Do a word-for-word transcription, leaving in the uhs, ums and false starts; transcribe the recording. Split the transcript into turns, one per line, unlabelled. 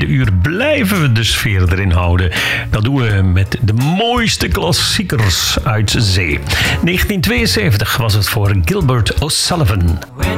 uur blijven we de sfeer erin houden. Dat doen we met de mooiste klassiekers uit zee. negentien tweeënzeventig was het voor Gilbert O'Sullivan.
When